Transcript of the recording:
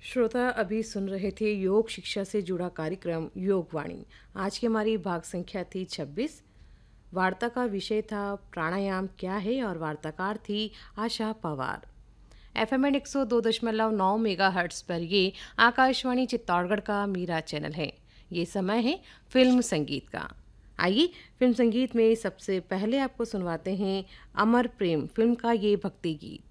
श्रोता अभी सुन रहे थे योग शिक्षा से जुड़ा कार्यक्रम योगवाणी। आज की हमारी भाग संख्या थी 26। वार्ता का विषय था प्राणायाम क्या है और वार्ताकार थी आशा पवार। एफएम 102.9 मेगाहर्ट्ज पर ये आकाशवाणी चित्तौड़गढ़ का मीरा चैनल है। ये समय है फिल्म संगीत का। आइए फिल्म संगीत में सबसे पहले आपको सुनवाते हैं अमर प्रेम फिल्म का ये भक्ति गीत।